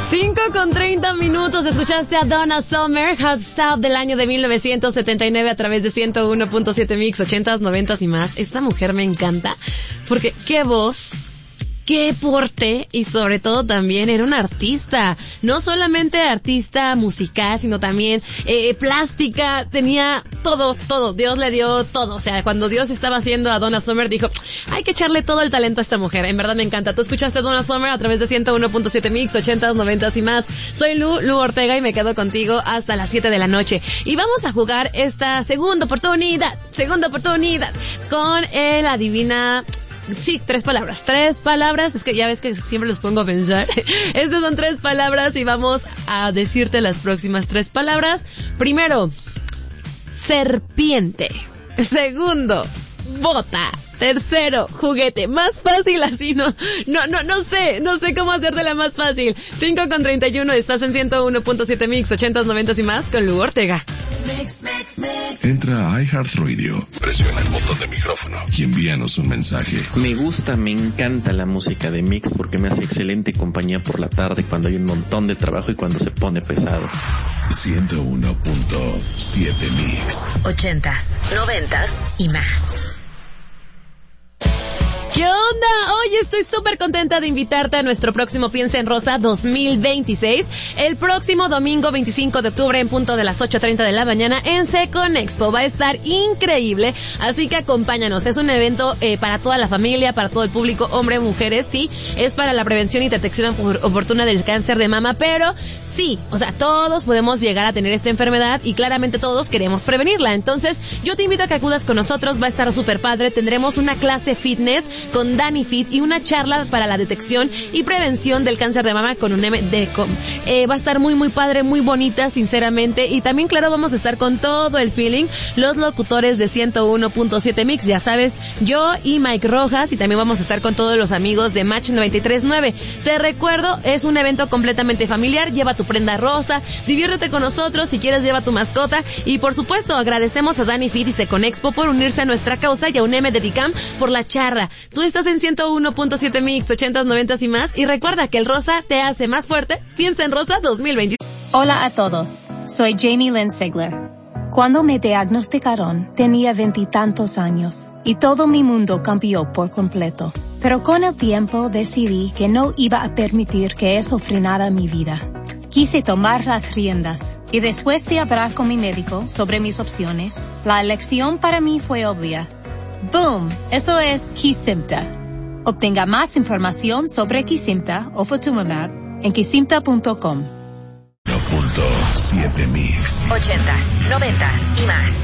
5:30. Escuchaste a Donna Summer, Hot Stuff del año de 1979 a través de 101.7 Mix, 80s, 90s y más. Esta mujer me encanta porque qué voz, qué porte y sobre todo también era una artista. No solamente artista musical, sino también plástica. Tenía todo. Dios le dio todo. O sea, cuando Dios estaba haciendo a Donna Summer, dijo, hay que echarle todo el talento a esta mujer. En verdad me encanta. Tú escuchaste a Donna Summer a través de 101.7 Mix, 80s, 90s y más. Soy Lu Ortega y me quedo contigo hasta las 7 de la noche. Y vamos a jugar esta segunda oportunidad con el adivina... Sí, 3 palabras. 3 palabras. Es que ya ves que siempre los pongo a pensar. Estas son 3 palabras y vamos a decirte las próximas 3 palabras. Primero, serpiente. Segundo, bota. Tercero, juguete. Más fácil así, no sé cómo hacértela más fácil. 5:31, estás en 101.7 Mix, 80s, 90s y más con Lu Ortega. Entra a iHeartRadio, presiona el botón de micrófono y envíanos un mensaje. Me encanta la música de Mix porque me hace excelente compañía por la tarde cuando hay un montón de trabajo y cuando se pone pesado. 101.7 Mix, 80s, 90s y más. ¿Qué onda? Hoy estoy súper contenta de invitarte a nuestro próximo Piensa en Rosa 2026, el próximo domingo 25 de octubre en punto de las 8:30 de la mañana en Seconexpo. Va a estar increíble, así que acompáñanos. Es un evento para toda la familia, para todo el público, hombres, mujeres, sí. Es para la prevención y detección oportuna del cáncer de mama, pero sí, o sea, todos podemos llegar a tener esta enfermedad y claramente todos queremos prevenirla. Entonces, yo te invito a que acudas con nosotros, va a estar súper padre. Tendremos una clase fitness con Dani Fit y una charla para la detección y prevención del cáncer de mama con un MDCOM. Va a estar muy padre, muy bonita, sinceramente. Y también, claro, vamos a estar con todo el feeling, los locutores de 101.7 Mix, ya sabes, yo y Mike Rojas, y también vamos a estar con todos los amigos de Match 93.9. Te recuerdo, es un evento completamente familiar, lleva tu prenda rosa, diviértete con nosotros, si quieres lleva tu mascota, y por supuesto agradecemos a Dani Fit y Seconexpo por unirse a nuestra causa y a un MDCAM por la charla. Tú estás en 101.7 Mix, 80s, 90s y más, y recuerda que el rosa te hace más fuerte. Piensa en Rosa 2020. Hola a todos, soy Jamie Lynn Sigler. Cuando me diagnosticaron, tenía 20 y tantos años, y todo mi mundo cambió por completo. Pero con el tiempo decidí que no iba a permitir que eso frenara mi vida. Quise tomar las riendas, y después de hablar con mi médico sobre mis opciones, la elección para mí fue obvia. ¡Boom! Eso es Kesimpta. Obtenga más información sobre Kesimpta o Ofatumumab en kesimpta.com. 1.7 Mix, 80s, 90s y más.